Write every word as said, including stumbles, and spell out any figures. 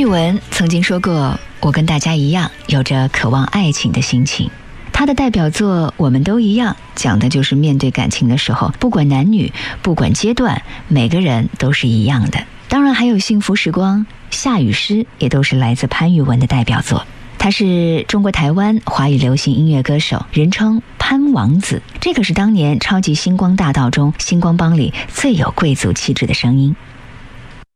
玉文曾经说过，我跟大家一样有着渴望爱情的心情。他的代表作《我们都一样》讲的就是面对感情的时候，不管男女，不管阶段，每个人都是一样的。当然还有《幸福时光》《夏雨诗》也都是来自潘玉文的代表作。他是中国台湾华语流行音乐歌手，人称潘王子。这可是当年超级星光大道中星光帮里最有贵族气质的声音。